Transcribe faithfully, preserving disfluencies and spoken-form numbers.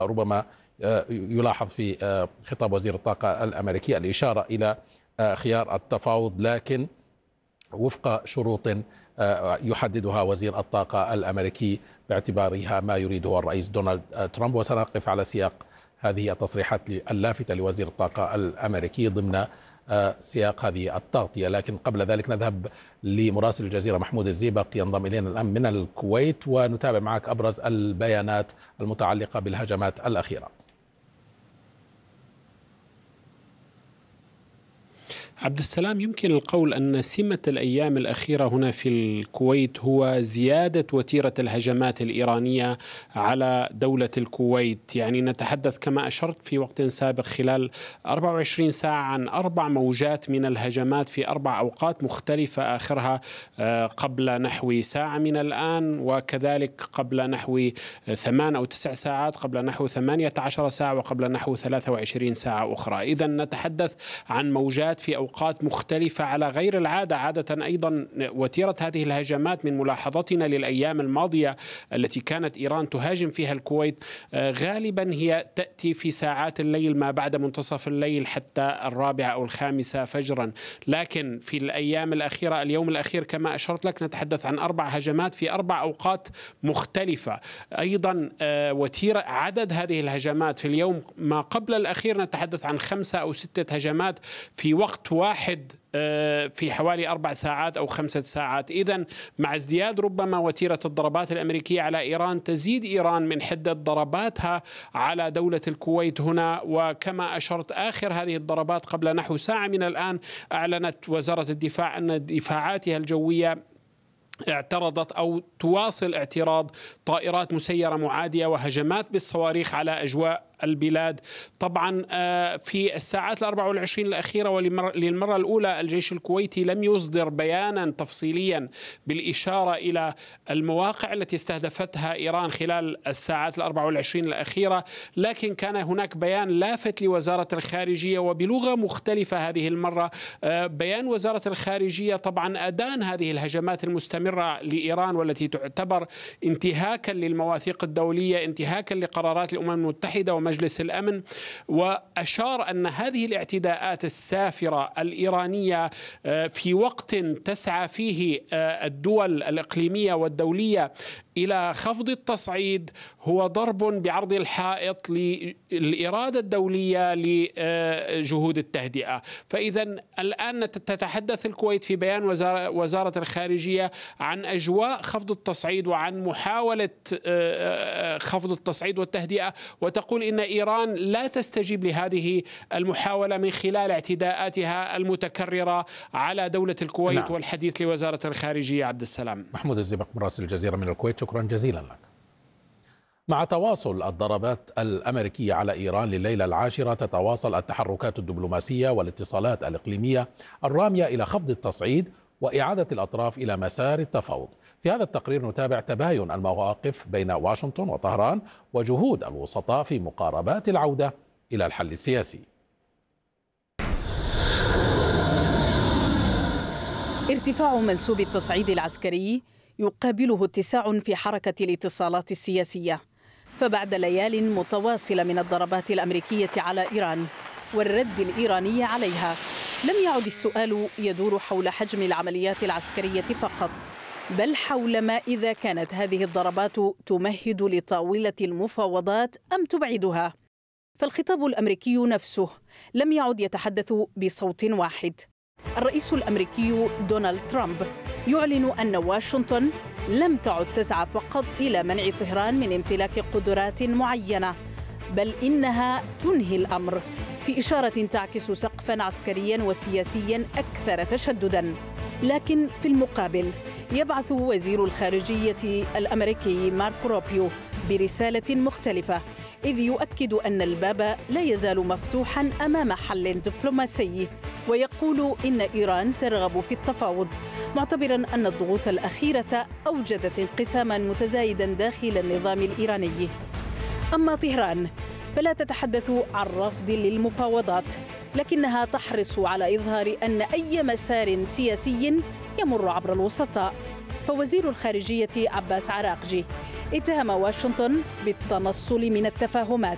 ربما يلاحظ في خطاب وزير الطاقة الأمريكي الإشارة إلى خيار التفاوض، لكن وفق شروط يحددها وزير الطاقة الأمريكي باعتبارها ما يريده الرئيس دونالد ترامب. وسنقف على سياق هذه التصريحات اللافتة لوزير الطاقة الأمريكي ضمن سياق هذه التغطية. لكن قبل ذلك نذهب لمراسل الجزيرة محمود الزيبق ينضم إلينا الآن من الكويت، ونتابع معك أبرز البيانات المتعلقة بالهجمات الأخيرة. عبد السلام، يمكن القول أن سمة الأيام الأخيرة هنا في الكويت هو زيادة وتيرة الهجمات الإيرانية على دولة الكويت. يعني نتحدث كما أشرت في وقت سابق خلال أربع وعشرين ساعة عن أربع موجات من الهجمات في أربع أوقات مختلفة، آخرها قبل نحو ساعة من الآن، وكذلك قبل نحو ثمان أو تسع ساعات، قبل نحو ثمانية عشر ساعة، وقبل نحو ثلاثة وعشرين ساعة أخرى. إذن نتحدث عن موجات في أوقات أوقات مختلفة على غير العادة. عادة أيضا وتيرة هذه الهجمات من ملاحظتنا للأيام الماضية التي كانت إيران تهاجم فيها الكويت غالبا هي تأتي في ساعات الليل ما بعد منتصف الليل حتى الرابعة أو الخامسة فجرا. لكن في الأيام الأخيرة، اليوم الأخير كما أشرت لك، نتحدث عن أربع هجمات في أربع أوقات مختلفة. أيضا وتيرة عدد هذه الهجمات في اليوم ما قبل الأخير نتحدث عن خمسة أو ستة هجمات في وقت واحد في حوالي أربع ساعات أو خمسة ساعات. إذن مع ازدياد ربما وتيرة الضربات الأمريكية على إيران، تزيد إيران من حدة ضرباتها على دولة الكويت هنا. وكما أشرت، آخر هذه الضربات قبل نحو ساعة من الآن أعلنت وزارة الدفاع أن دفاعاتها الجوية اعترضت أو تواصل اعتراض طائرات مسيرة معادية وهجمات بالصواريخ على أجواء البلاد. طبعا في الساعات الأربع والعشرين الأخيرة وللمرة الأولى الجيش الكويتي لم يصدر بيانا تفصيليا بالإشارة إلى المواقع التي استهدفتها إيران خلال الساعات الأربع والعشرين الأخيرة، لكن كان هناك بيان لافت لوزارة الخارجية وبلغة مختلفة هذه المرة. بيان وزارة الخارجية طبعا أدان هذه الهجمات المستمرة لإيران والتي تعتبر انتهاكا للمواثيق الدولية، انتهاكا لقرارات الأمم المتحدة ومجلس الأمن، وأشار أن هذه الاعتداءات السافرة الإيرانية في وقت تسعى فيه الدول الإقليمية والدولية إلى خفض التصعيد هو ضرب بعرض الحائط للإرادة الدولية لجهود التهدئة. فإذا الآن تتحدث الكويت في بيان وزارة الخارجية عن أجواء خفض التصعيد وعن محاولة خفض التصعيد والتهدئة، وتقول إن إيران لا تستجيب لهذه المحاولة من خلال اعتداءاتها المتكررة على دولة الكويت. نعم. والحديث لوزارة الخارجية. عبد السلام. محمود الزيبق مراسل الجزيرة من الكويت، شكرا جزيلا لك. مع تواصل الضربات الأمريكية على إيران لليلة العاشرة، تتواصل التحركات الدبلوماسية والاتصالات الإقليمية الرامية إلى خفض التصعيد وإعادة الأطراف إلى مسار التفاوض. في هذا التقرير نتابع تباين المواقف بين واشنطن وطهران وجهود الوسطاء في مقاربات العودة إلى الحل السياسي. ارتفاع منسوب التصعيد العسكري يقابله اتساع في حركة الاتصالات السياسية، فبعد ليال متواصلة من الضربات الأمريكية على إيران والرد الإيراني عليها، لم يعد السؤال يدور حول حجم العمليات العسكرية فقط، بل حول ما إذا كانت هذه الضربات تمهد لطاولة المفاوضات أم تبعدها. فالخطاب الأمريكي نفسه لم يعد يتحدث بصوت واحد. الرئيس الأمريكي دونالد ترامب يعلن أن واشنطن لم تعد تسعى فقط إلى منع طهران من امتلاك قدرات معينة، بل إنها تنهي الأمر، في إشارة تعكس سقفاً عسكرياً وسياسياً أكثر تشدداً. لكن في المقابل يبعث وزير الخارجية الأمريكي ماركو روبيو برسالة مختلفة، إذ يؤكد أن الباب لا يزال مفتوحاً أمام حل دبلوماسي، ويقول إن إيران ترغب في التفاوض، معتبراً أن الضغوط الأخيرة أوجدت انقساماً متزايداً داخل النظام الإيراني. أما طهران فلا تتحدث عن رفض للمفاوضات، لكنها تحرص على إظهار أن أي مسار سياسي يمر عبر الوسطاء. فوزير الخارجية عباس عراقجي اتهم واشنطن بالتنصل من التفاهمات،